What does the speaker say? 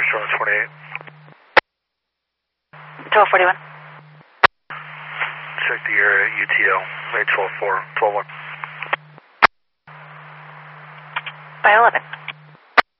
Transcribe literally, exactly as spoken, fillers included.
showing twenty-eight. twelve forty-one. Check the area, U T L, eight twelve four, twelve one. five eleven.